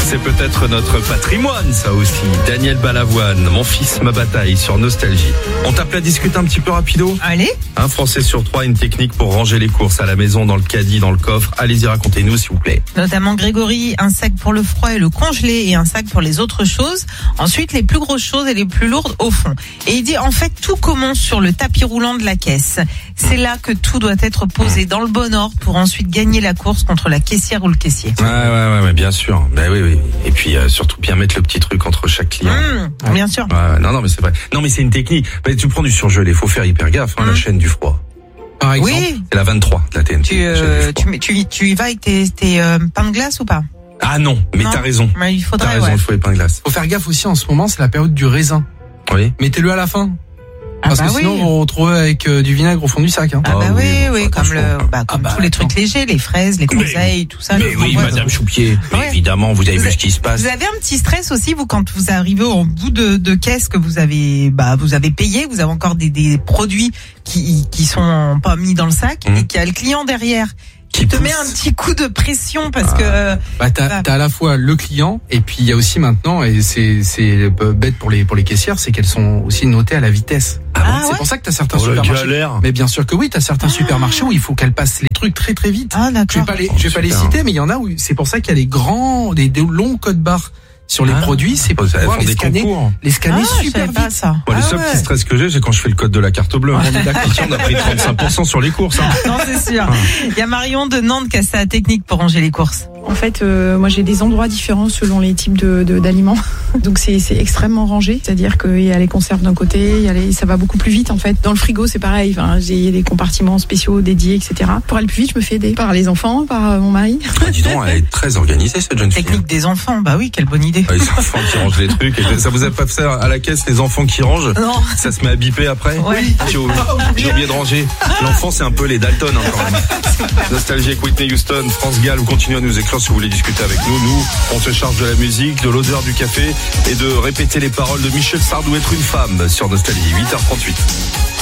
C'est peut-être notre patrimoine, ça aussi. Daniel Balavoine, Mon fils, ma bataille sur Nostalgie. On tape la discute un petit peu rapido. Allez. Un Français sur 3 a une technique pour ranger les courses à la maison, dans le caddie, dans le coffre. Allez-y, racontez-nous s'il vous plaît. Notamment Grégory, un sac pour le froid et le congelé et un sac pour les autres choses. Ensuite, les plus grosses choses et les plus lourdes au fond. Et il dit, en fait, tout commence sur le tapis roulant de la caisse. C'est là que tout doit être posé dans le bon ordre pour ensuite gagner la course contre la caissière ou le caissier. Ouais, bien sûr. Ben oui. Et puis surtout bien mettre le petit truc entre chaque client. Bien sûr. Non, mais c'est vrai. Non, mais c'est une technique. Ben, tu prends du surgelé, faut faire hyper gaffe. La chaîne du froid. Par exemple, c'est la 23 de la TNT. Tu y vas avec tes pains de glace ou pas? Ah non, mais t'as raison. Mais il faudrait, t'as raison, il faut les pains de glace. Faut faire gaffe aussi en ce moment, c'est la période du raisin. Oui. Mettez-le à la fin. Parce que sinon, on retrouve avec du vinaigre au fond du sac. Oui, comme tous les trucs légers, les fraises, les groseilles, tout ça. Mais oui, Madame Choupier. Mais évidemment, vous avez vu ce qui se passe. Vous avez un petit stress aussi, vous, quand vous arrivez au bout de caisse que vous avez payé, vous avez encore des produits qui sont pas mis dans le sac et qu'il y a le client derrière qui te met un petit coup de pression parce que t'as à la fois le client et puis il y a aussi maintenant, et c'est bête pour les caissières, c'est qu'elles sont aussi notées à la vitesse. C'est pour ça que t'as certains supermarchés. Mais bien sûr que oui, t'as certains supermarchés où il faut qu'elles passent les trucs très très vite. Je vais pas les citer, mais il y en a où c'est pour ça qu'il y a des longs codes barres sur les produits, c'est pour pouvoir les scanner super vite. Ça. Le seul petit stress que j'ai, c'est quand je fais le code de la carte bleue. On est d'accord. On a pris 35% sur les courses. Non, c'est sûr. Il y a Marion de Nantes qui a sa technique pour ranger les courses. En fait, moi j'ai des endroits différents selon les types d'aliments. Donc c'est extrêmement rangé. C'est-à-dire qu'il y a les conserves d'un côté, ça va beaucoup plus vite en fait. Dans le frigo c'est pareil. Enfin, j'ai des compartiments spéciaux dédiés, etc. Pour aller plus vite, je me fais aider par les enfants, par mon mari. Dis donc, elle est très organisée cette jeune fille. Technique des enfants, bah oui, quelle bonne idée. Les enfants qui rangent les trucs. Ça vous a pas fait à la caisse les enfants qui rangent? Non. Ça se met à biper après? Oui. J'ai oublié de ranger. L'enfant c'est un peu les Dalton quand même. Nostalgie avec Whitney Houston, France Gall, vous continuez à nous écrire si vous voulez discuter avec nous. Nous, on se charge de la musique, de l'odeur du café et de répéter les paroles de Michel Sardou, Être une femme, sur Nostalgie, 8h38.